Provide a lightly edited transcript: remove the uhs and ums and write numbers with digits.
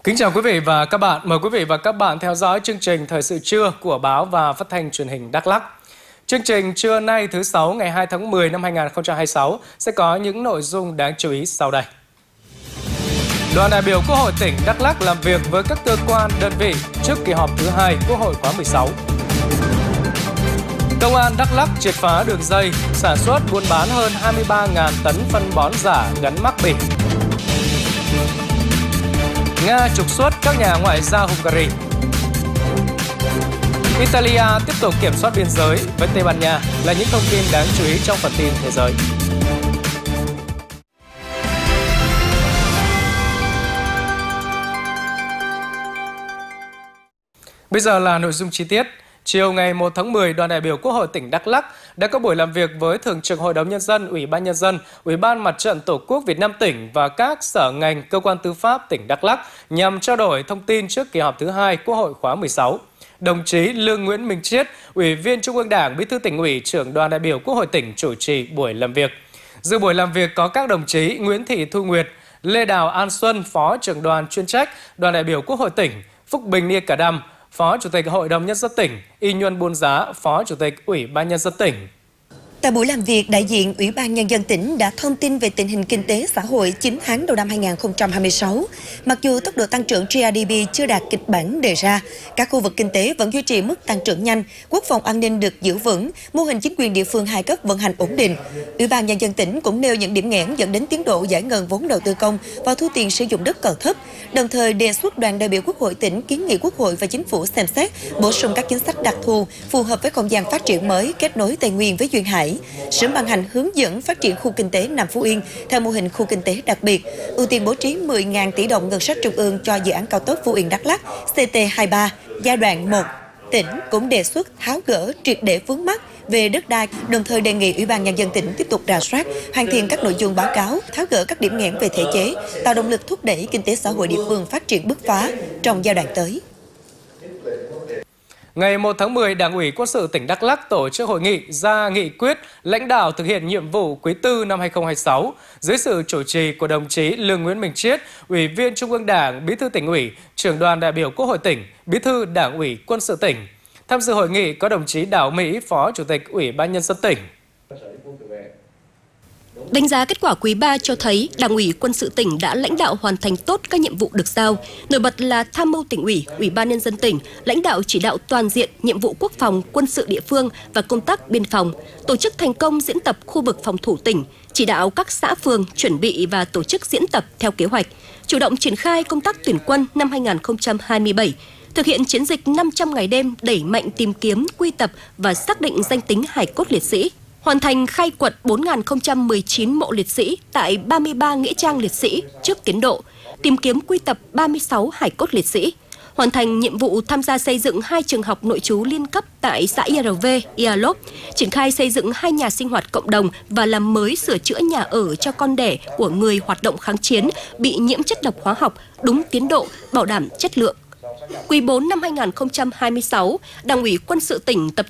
Kính chào quý vị và các bạn. Mời quý vị và các bạn theo dõi chương trình Thời sự trưa của Báo và Phát thanh Truyền hình Đắk Lắk. Chương trình trưa nay thứ Sáu ngày 2 tháng 10 năm 2026 sẽ có những nội dung đáng chú ý sau đây. Đoàn đại biểu Quốc hội tỉnh Đắk Lắk làm việc với các cơ quan, đơn vị trước kỳ họp thứ 2 Quốc hội khóa 16. Công an Đắk Lắk triệt phá đường dây sản xuất buôn bán hơn 23.000 tấn phân bón giả gắn mác bỉ. Nga trục xuất các nhà ngoại giao Hungary. Italia tiếp tục kiểm soát biên giới với Tây Ban Nha là những thông tin đáng chú ý trong phần tin thế giới. Bây giờ là nội dung chi tiết. Chiều ngày 1 tháng 10, đoàn đại biểu Quốc hội tỉnh Đắk Lắk đã có buổi làm việc với Thường trực Hội đồng Nhân dân, Ủy ban Nhân dân, Ủy ban Mặt trận Tổ quốc Việt Nam tỉnh và các sở ngành, cơ quan tư pháp tỉnh Đắk Lắk nhằm trao đổi thông tin trước kỳ họp thứ 2 Quốc hội khóa 16. Đồng chí Lương Nguyễn Minh Chiết, Ủy viên Trung ương Đảng, Bí thư Tỉnh ủy, Trưởng đoàn đại biểu Quốc hội tỉnh chủ trì buổi làm việc. Dự buổi làm việc có các đồng chí Nguyễn Thị Thu Nguyệt, Lê Đào An Xuân, Phó trưởng đoàn chuyên trách, đoàn đại biểu Quốc hội tỉnh, Phúc Bình Nia Cả Đăm, Phó Chủ tịch Hội đồng Nhân dân tỉnh, Y Nhuân Buôn Giá, Phó Chủ tịch Ủy ban Nhân dân tỉnh. Tại buổi làm việc, đại diện Ủy ban Nhân dân tỉnh đã thông tin về tình hình kinh tế xã hội 9 tháng đầu năm 2026. Mặc dù tốc độ tăng trưởng GDP chưa đạt kịch bản đề ra, các khu vực kinh tế vẫn duy trì mức tăng trưởng nhanh, quốc phòng an ninh được giữ vững, mô hình chính quyền địa phương hai cấp vận hành ổn định. Ủy ban Nhân dân tỉnh cũng nêu những điểm nghẽn dẫn đến tiến độ giải ngân vốn đầu tư công và thu tiền sử dụng đất còn thấp, đồng thời đề xuất đoàn đại biểu Quốc hội tỉnh kiến nghị Quốc hội và Chính phủ xem xét bổ sung các chính sách đặc thù phù hợp với không gian phát triển mới kết nối Tây Nguyên với Duyên Hải. Sớm ban hành hướng dẫn phát triển khu kinh tế Nam Phú Yên theo mô hình khu kinh tế đặc biệt, ưu tiên bố trí 10.000 tỷ đồng ngân sách trung ương cho dự án cao tốc Phú Yên Đắk Lắk CT23 giai đoạn 1. Tỉnh cũng đề xuất tháo gỡ triệt để vướng mắc về đất đai, đồng thời đề nghị Ủy ban Nhân dân tỉnh tiếp tục rà soát, hoàn thiện các nội dung báo cáo, tháo gỡ các điểm nghẽn về thể chế, tạo động lực thúc đẩy kinh tế xã hội địa phương phát triển bứt phá trong giai đoạn tới. Ngày 1 tháng 10, Đảng ủy Quân sự tỉnh Đắk Lắk tổ chức hội nghị ra nghị quyết lãnh đạo thực hiện nhiệm vụ quý tư năm 2026 dưới sự chủ trì của đồng chí Lương Nguyễn Minh Chiết, Ủy viên Trung ương Đảng, Bí thư Tỉnh ủy, Trưởng đoàn đại biểu Quốc hội tỉnh, Bí thư Đảng ủy Quân sự tỉnh. Tham dự hội nghị có đồng chí Đào Mỹ, Phó Chủ tịch Ủy ban Nhân dân tỉnh. Đánh giá kết quả quý 3 cho thấy Đảng ủy Quân sự tỉnh đã lãnh đạo hoàn thành tốt các nhiệm vụ được giao. Nổi bật là tham mưu Tỉnh ủy, Ủy ban Nhân dân tỉnh, lãnh đạo chỉ đạo toàn diện nhiệm vụ quốc phòng, quân sự địa phương và công tác biên phòng, tổ chức thành công diễn tập khu vực phòng thủ tỉnh, chỉ đạo các xã phường chuẩn bị và tổ chức diễn tập theo kế hoạch, chủ động triển khai công tác tuyển quân năm 2027, thực hiện chiến dịch 500 ngày đêm đẩy mạnh tìm kiếm, quy tập và xác định danh tính hài cốt liệt sĩ. Hoàn thành khai quật 4.019 mộ liệt sĩ tại 33 nghĩa trang liệt sĩ trước tiến độ, tìm kiếm quy tập 36 hài cốt liệt sĩ. Hoàn thành nhiệm vụ tham gia xây dựng 2 trường học nội trú liên cấp tại xã IRV, Ialop, triển khai xây dựng 2 nhà sinh hoạt cộng đồng và làm mới sửa chữa nhà ở cho con đẻ của người hoạt động kháng chiến bị nhiễm chất độc hóa học đúng tiến độ, bảo đảm chất lượng. Quý 4 năm 2026, Đảng ủy Quân sự tỉnh tập